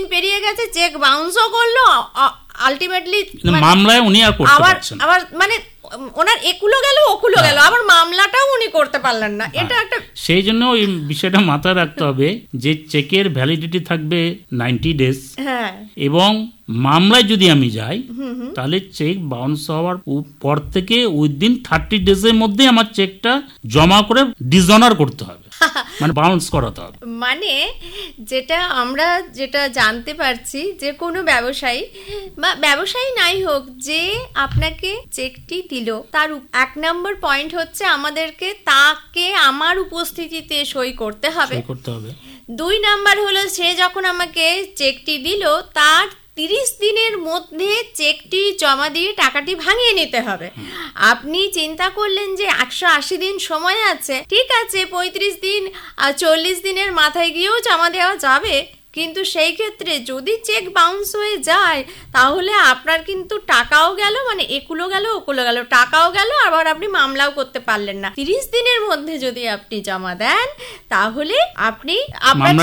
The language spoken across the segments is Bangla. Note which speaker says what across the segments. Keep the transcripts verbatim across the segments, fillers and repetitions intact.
Speaker 1: দিন পেরিয়ে গেছে, চেক বাউন্সও করলো, আলটিমেটলি
Speaker 2: মামলায় উনি আর করতে পারছেন
Speaker 1: আবার মানে ওনার একুলো গেল ওকুলো গেল, আবার মামলাটাও উনি করতে পারলেন না। এটা একটা,
Speaker 2: সেই জন্য ওই বিষয়টা মাথায় রাখতে হবে যে চেকের ভ্যালিডিটি থাকবে নাইনটি ডেজ,
Speaker 1: হ্যাঁ,
Speaker 2: এবং মামলায় যদি আমি যাই তাহলে চেক বাউন্স হওয়ার পর থেকে উইদিন থার্টি ডেজের মধ্যে আমার চেকটা জমা করে ডিসঅনার করতে হবে, মানে বাউন্স করাতে হবে।
Speaker 1: মানে যেটা আমরা যেটা জানতে পারছি যে কোনো ব্যবসায়ী বা ব্যবসায়ী নাই হোক, যে আপনাকে চেকটি দিল তার এক নম্বর পয়েন্ট হচ্ছে আমাদেরকে তাকে আমার উপস্থিতিতে সই করতে হবে,
Speaker 2: করতে হবে।
Speaker 1: দুই নাম্বার হলো সে যখন আমাকে চেকটি দিল তার তিরিশ দিনের মধ্যে চেকটি জমা দিয়ে টাকাটি ভাঙিয়ে নিতে হবে। আপনি চিন্তা করলেন যে একশো আশি দিন সময় আছে, ঠিক আছে, পঁয়ত্রিশ দিন চল্লিশ দিনের মাথায় গিয়েও জমা দেওয়া যাবে, কিন্তু সেই ক্ষেত্রে যদি চেক বাউন্স হয়ে যায় তাহলে আপনার কিন্তু টাকাও গেল, মানে একুলো গেল ওকুলো গেল, টাকাও গেল, আবার আপনি মামলাও করতে পারলেন না। তিরিশ দিনের মধ্যে যদি আপনি জমা দেন তাহলে আপনি আপনার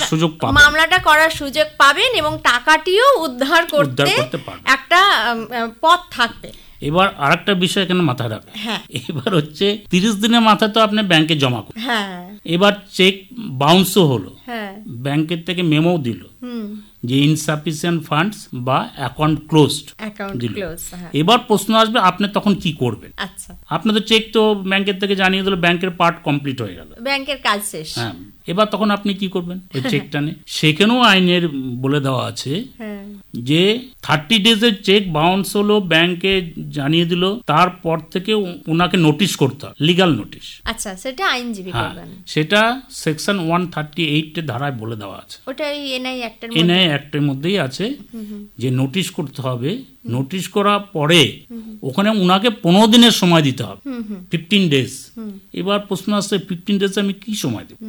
Speaker 1: মামলাটা করার সুযোগ পাবেন এবং টাকাটিও উদ্ধার করতে একটা পথ থাকবে।
Speaker 2: এবার আর একটা বিষয় এখানে মাথায় রাখবে, এবার হচ্ছে তিরিশ দিনের মাথায় তো আপনি ব্যাংকে জমা করুন, এবার চেক বাউন্সও হলো, ব্যাংকের থেকে মেমো দিল যে ইনসাফিসিয়েন্ট ফান্ডস বা অ্যাকাউন্ট ক্লোজড দিল। এবার প্রশ্ন আসবে আপনি তখন কি করবেন।
Speaker 1: আচ্ছা,
Speaker 2: আপনি তো চেক তো ব্যাংকের থেকে জানিয়ে দিল, ব্যাংকের পার্ট কমপ্লিট হয়ে গেল,
Speaker 1: ব্যাংকের কাজ শেষ।
Speaker 2: হ্যাঁ, এবার তখন আপনি কি করবেন ওই চেকটা নিয়ে? সেখানেও আইনের বলে দেওয়া আছে যে থার্টি ডেজের চেক বাউন্স হলো, ব্যাংকে জানিয়ে দিল, তারপর থেকে ওনাকে নোটিশ করতে হবে, লিগাল নোটিশ।
Speaker 1: আচ্ছা, সেটা আইনজীবী করবেন,
Speaker 2: সেটা সেকশন ওয়ান থার্টি এইট এর ধারায় বলে দেওয়া আছে।
Speaker 1: ওটা এনআই অ্যাক্টের
Speaker 2: এনআই অ্যাক্টের মধ্যেই আছে যে নোটিশ করতে হবে। নোটিশ করার পরে ওখানে উনাকে পনেরো দিনের সময় দিতে হবে, ফিফটিন ডেজ। এবার প্রশ্ন আসছে ফিফটিন ডেজ আমি কি সময় দেব?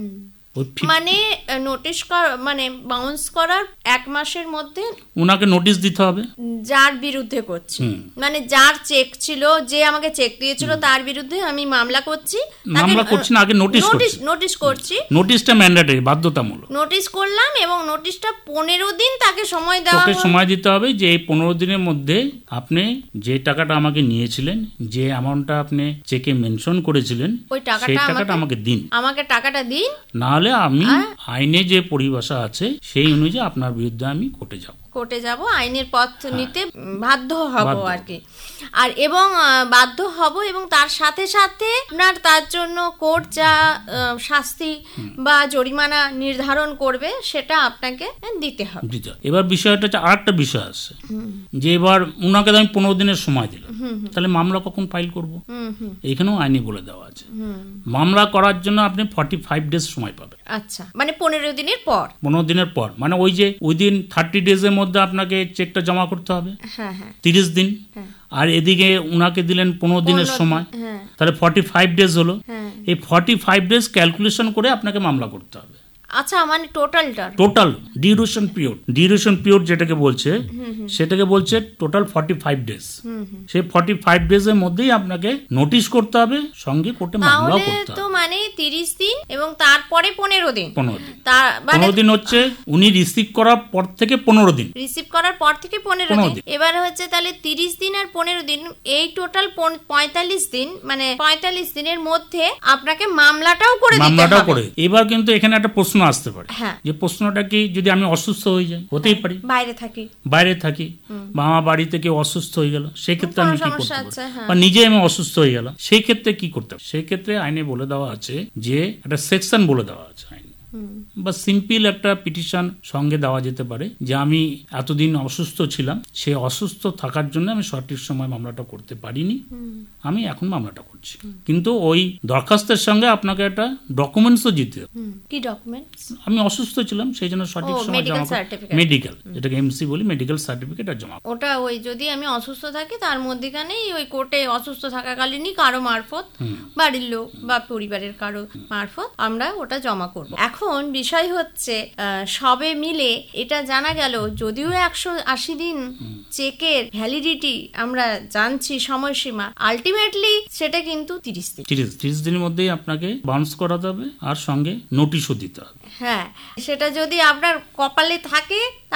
Speaker 1: মানে নোটিশ মানে বাউন্স করার এক মাসের মধ্যে
Speaker 2: উনাকে নোটিশ দিতে হবে,
Speaker 1: যার বিরুদ্ধে করছি, মানে যার চেক ছিল, যে আমাকে চেক দিয়েছিল তার বিরুদ্ধে আমি মামলা করছি।
Speaker 2: মামলা করছি না, আগে নোটিশ করছি,
Speaker 1: নোটিশ করছি।
Speaker 2: নোটিশটা ম্যান্ডেটরি, বাধ্যতামূলক।
Speaker 1: নোটিশ করলাম এবং নোটিশটা পনেরো দিন তাকে সময় দেওয়া হবে,
Speaker 2: সময় দিতে হবে যে এই পনেরো দিনের মধ্যে আপনি যে টাকাটা আমাকে নিয়েছিলেন, যে অ্যামাউন্টটা আপনি চেকে মেনশন করেছিলেন,
Speaker 1: ওই টাকাটা
Speaker 2: আমাকে দিন,
Speaker 1: আমাকে টাকাটা দিন,
Speaker 2: না হলে আমি আইনে যে পরিভাষা আছে সেই অনুযায়ী আপনার বিরুদ্ধে আমি কোর্টে যাব
Speaker 1: কোর্টে যাব আইনের পথ নিতে বাধ্য হব আর কি। আর এবং বাধ্য হব এবং তার সাথে সাথে আপনার তার জন্য কোর্ট যা শাস্তি বা জরিমানা নির্ধারণ করবে সেটা আপনাকে দিতে হবে।
Speaker 2: এবার বিষয়টা হচ্ছে আর একটা বিষয় আছে যে এবার উনাকে আমি পনেরো দিনের সময় দিলাম, তাহলে মামলা কখন ফাইল করব? এখানেও আইনে বলে দেওয়া আছে মামলা করার জন্য আপনি ফর্টি ফাইভ ডেজ সময় পাবেন।
Speaker 1: আচ্ছা, মানে পনেরো দিনের পর
Speaker 2: পনেরো দিনের পর মানে ওই যে উইদিন থার্টি ডেজের মধ্যে আপনাকে চেকটা জমা করতে হবে, তিরিশ দিন। আর এদিকে উনাকে দিলেন পনেরো দিনের সময়, তাহলে ফর্টি ফাইভ ডেজ হলো। এই ফর্টি ফাইভ ডেজ ক্যালকুলেশন করে আপনাকে মামলা করতে হবে।
Speaker 1: আচ্ছা, মানে টোটালটা
Speaker 2: total duration period duration period যেটাকে বলছে সেটাকে বলছে টোটাল ফর্টি ফাইভ ডেজ। সেই ফর্টি ফাইভ ডেজ এর মধ্যেই আপনাকে নোটিশ করতে হবে, সঙ্গে কোর্টে মামলাও করতে হবে।
Speaker 1: তো মানে তিরিশ দিন এবং তারপরে পনেরো দিন
Speaker 2: পনেরো দিন পনেরো দিন হচ্ছে উনি রিসিভ করার পর থেকে পনেরো দিন
Speaker 1: রিসিভ করার পর থেকে পনেরো দিন। এবার হচ্ছে তাহলে তিরিশ দিন আর পনেরো দিন, এই টোটাল পঁয়তাল্লিশ দিন, মানে পঁয়তাল্লিশ দিনের মধ্যে আপনাকে মামলাটাও করে দিতে হবে।
Speaker 2: এবার কিন্তু এখানে একটা প্রশ্ন আসতে পারে, যে প্রশ্নটা কি, যদি আমি অসুস্থ হয়ে যাই, হতেই পারি
Speaker 1: বাইরে থাকি
Speaker 2: বাইরে থাকি বা আমার বাড়িতে কেউ অসুস্থ হয়ে গেল, সেই ক্ষেত্রে আমি কি করতে পারি? বা নিজে আমি অসুস্থ হয়ে গেলাম, সেই ক্ষেত্রে কি করতে হবে? সেই ক্ষেত্রে আইনে বলে দেওয়া আছে যে একটা সেকশন বলে দেওয়া আছে আইনে, বা সিম্পল একটা পিটিশন সঙ্গে দেওয়া যেতে পারে যে আমি এতদিন অসুস্থ ছিলাম, সেই অসুস্থ থাকার জন্য আমি সঠিক সময় মামলাটা করতে পারিনি, আমি এখন মামলাটা করছি। কিন্তু ওই দরখাস্তের সঙ্গে আপনাকে একটা ডকুমেন্টসও দিতে হবে।
Speaker 1: কি ডকুমেন্টস?
Speaker 2: আমি অসুস্থ ছিলাম সেই জন্য সঠিক সময় জমা মেডিকেল, যেটাকে এমসি বলি, মেডিকেল সার্টিফিকেট আর জমা।
Speaker 1: ওটা ওই যদি আমি অসুস্থ থাকি তার মধ্যেখানেই ওই কোর্টে অসুস্থ থাকাকালীনই কারো মারফত, বাড়ির লোক বা পরিবারের কারো মারফত আমরা ওটা জমা করব। এখন বিষয় হচ্ছে সবে মিলে এটা জানা গেল, যদিও একশো আশি দিন চেকের ভ্যালিডিটি আমরা জানছি সময়সীমা, আলটিমেটলি সেটা কিন্তু তিরিশ দিন
Speaker 2: তিরিশ দিনের মধ্যেই আপনাকে বাউন্স করাতে হবে আর সঙ্গে নোটিশও দিতে হবে।
Speaker 1: হ্যাঁ, সেটা যদি আপনার কপালে থাকে